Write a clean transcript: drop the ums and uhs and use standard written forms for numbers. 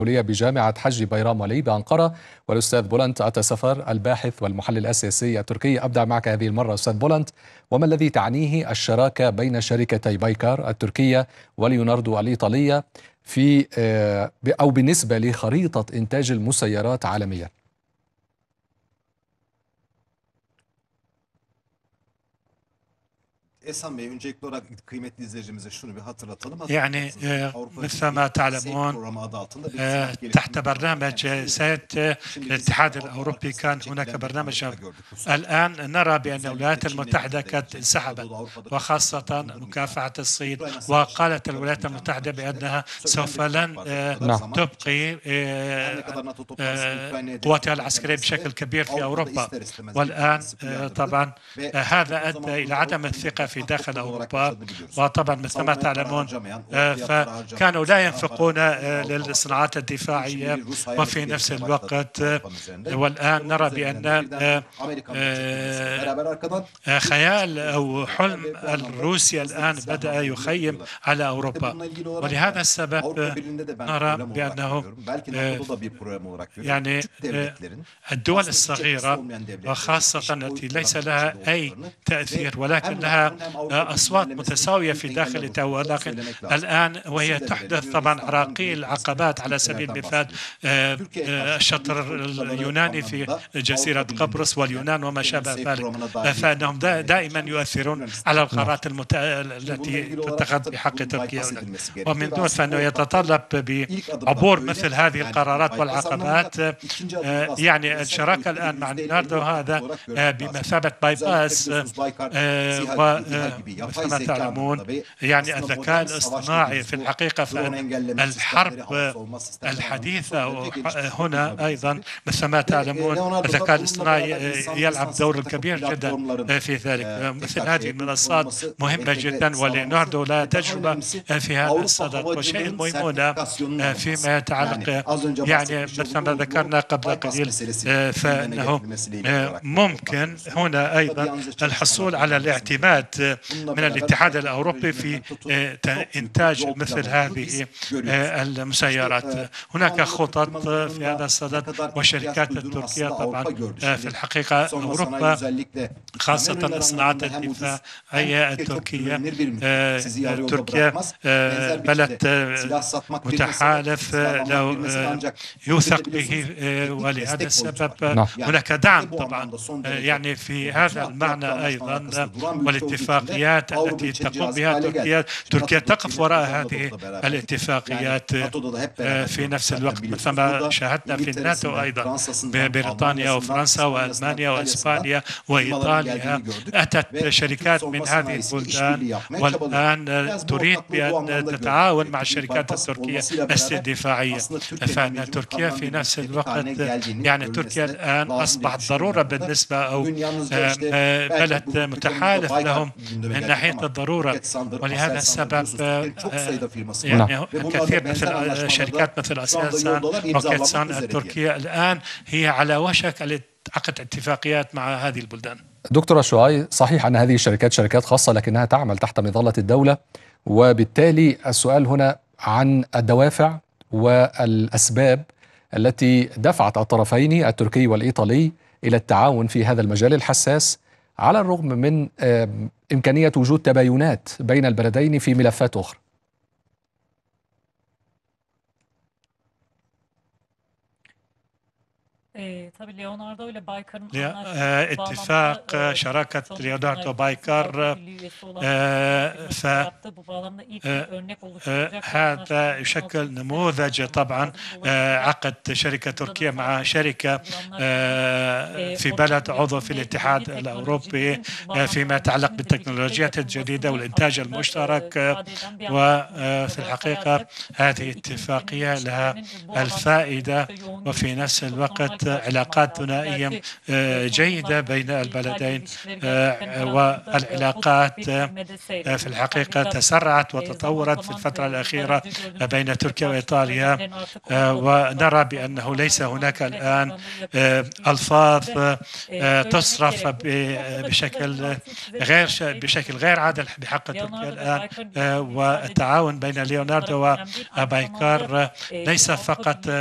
بجامعة حج بيرام ولي بأنقرة، والأستاذ بولنت أتسفر الباحث والمحلل السياسي التركي. أبدأ معك هذه المرة أستاذ بولنت، وما الذي تعنيه الشراكة بين شركتي بايكار التركية وليوناردو الإيطالية في أو بالنسبة لخريطة إنتاج المسيرات عالميا؟ يعني مثل ما تعلمون تحت برنامج سيد الاتحاد الأوروبي كان هناك برنامج. الآن نرى بأن الولايات المتحدة قد انسحبت، وخاصة مكافحة الصين، وقالت الولايات المتحدة بأنها سوف لن تبقي قواتها العسكرية بشكل كبير في أوروبا. والآن طبعا هذا أدى إلى عدم الثقة في داخل أوروبا، وطبعا مثل ما تعلمون فكانوا لا ينفقون للصناعات الدفاعية، وفي نفس الوقت والآن نرى بأن خيال أو حلم روسيا الآن بدأ يخيم على أوروبا. ولهذا السبب نرى بأنه يعني الدول الصغيرة وخاصة التي ليس لها أي تأثير ولكن لها أصوات متساوية في داخل الدول، ولكن الآن وهي تحدث طبعا عراقيل عقبات. على سبيل المثال الشطر اليوناني في جزيرة قبرص واليونان وما شابه ذلك، فإنهم دائما يؤثرون على القرارات التي تتخذ بحق تركيا، ومن دون فإنه يتطلب بعبور مثل هذه القرارات والعقبات. يعني الشراكة الآن مع ليوناردو هذا بمثابة باي باس، ومثل ما تعلمون يعني الذكاء الاصطناعي في الحقيقة فإن الحرب الحديثة هنا أيضا مثل ما تعلمون الذكاء الاصطناعي يلعب دور كبير جدا في ذلك. مثل هذه المنصات مهمة جدا، وليوناردو لا تجربة في هذا الصدد. والشيء المهم هنا فيما يتعلق يعني مثل ما ذكرنا قبل قليل فإنه ممكن هنا أيضا الحصول على الاعتماد من الاتحاد الأوروبي في إنتاج مثل هذه المسيرات. هناك خطط في هذا الصدد، والشركات التركية طبعا في الحقيقة أوروبا خاصة الصناعات الدفاعية التركية. تركيا بلد متحالف لو يوثق به، ولهذا السبب هناك دعم طبعا يعني في هذا المعنى أيضا. والاتفاقيات التي تقوم بها تركيا تقف وراء هذه الاتفاقيات. في نفس الوقت مثل ما شاهدنا في الناتو أيضا بريطانيا وفرنسا وألمانيا وإسبانيا وإيطاليا أتت شركات من هذه البلدان، والآن تريد بأن تتعاون مع الشركات التركية الدفاعية. فإن تركيا في نفس الوقت يعني تركيا الآن أصبحت ضرورة بالنسبة أو بلد متحالف لهم من ناحية الضرورة. ولهذا السبب يعني كثير مثل شركات مثل أسيلسان روكيتسان التركية الآن هي على وشك عقد اتفاقيات مع هذه البلدان. دكتور شعاي، صحيح أن هذه الشركات شركات خاصة لكنها تعمل تحت مظلة الدولة، وبالتالي السؤال هنا عن الدوافع والأسباب التي دفعت الطرفين التركي والإيطالي إلى التعاون في هذا المجال الحساس، على الرغم من إمكانية وجود تباينات بين البلدين في ملفات أخرى. اتفاق شراكة ليوناردو بايكار هذا يشكل نموذج طبعا عقد شركة تركيا مع شركة في بلد عضو في الاتحاد الأوروبي فيما يتعلق بالتكنولوجيات الجديدة والإنتاج المشترك. وفي الحقيقة هذه اتفاقية لها الفائدة وفي نفس الوقت علاقات علاقات ثنائية جيدة بين البلدين، والعلاقات في الحقيقة تسرعت وتطورت في الفترة الأخيرة بين تركيا وإيطاليا، ونرى بأنه ليس هناك الآن ألفاظ تصرف بشكل غير عادل بحق تركيا الآن. والتعاون بين ليوناردو وبايكار ليس فقط